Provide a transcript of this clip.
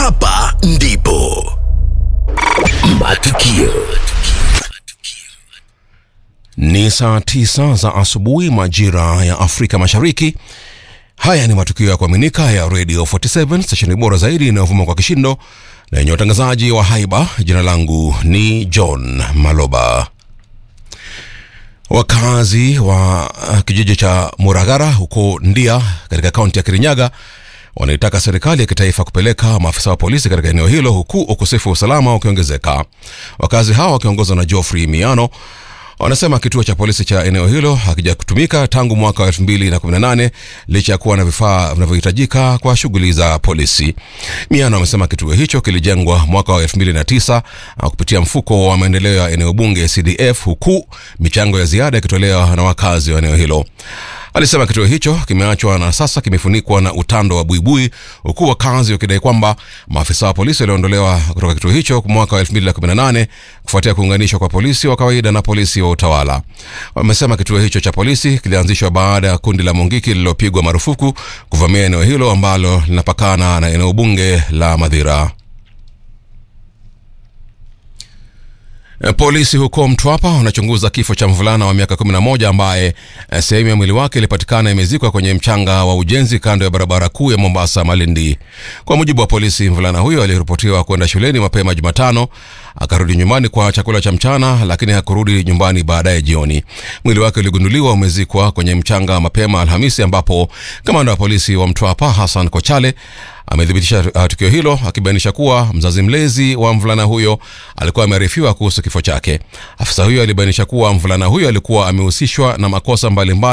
Hapa ndipo matukio. Ni saa 9 za asubuhi majira ya Afrika Mashariki. Haya ni matukio ya kuaminika ya Radio 47, stesheni bora zaidi inayovuma kwa kishindo na yenye utangazaji wa haiba. Jina langu ni John Maloba. Wakazi wa kijiji cha Muragara huko Ndia katika kaunti ya Kirinyaga wanaitaka serikali ya kitaifa kupeleka maafisa wa polisi katika eneo hilo, huku ukosefu wa usalama ukiongezeka. Wakazi hao wakiongozwa na Geoffrey Miano wanasema kituo cha polisi cha eneo hilo hakijatumika tangu mwaka wa 2018 licha ya kuwa na vifaa vinavyohitajika kwa shughuli za polisi. Miano amesema kituo hicho kilijengwa mwaka wa 2009 kupitia mfuko wa maendeleo ya eneo bunge CDF, huku michango ya ziada ikitolewa na wakazi wa eneo hilo. Alisema kituo hicho kimeachwa na sasa kimefunikwa na utando wa buibui, huku wakazi wakidai kwamba maafisa wa polisi waliondolewa kutoka kituo hicho mwaka wa 2018 kufuatia kuunganishwa kwa polisi wa kawaida na polisi wa utawala. Wamesema kituo hicho cha polisi kilianzishwa baada ya kundi la Mungiki lililopigwa marufuku kuvamia eneo hilo ambalo linapakana na eneo bunge la Madhira. Polisi huko Mtwapa wanachunguza kifo cha mvulana wa miaka 11 ambaye sehemu ya mwili wake ilipatikana imezikwa kwenye mchanga wa ujenzi kando ya barabara kuu ya Mombasa Malindi. Kwa mujibu wa polisi, mvulana huyo aliripotiwa kwenda shuleni mapema Jumatano, akarudi nyumbani kwa chakula cha mchana, lakini hakurudi nyumbani baadaye jioni. Mwili wake uligunduliwa umezikwa kwenye mchanga mapema Alhamisi, ambapo kamanda wa polisi wa Mtwapa Hassan Kochale amethibitisha tukio hilo, akibainisha kuwa mzazi mlezi wa mvulana huyo alikuwa amearifiwa kuhusu kifo chake. Afisa huyo alibainisha kuwa mvulana huyo alikuwa amehusishwa na makosa mbalimbali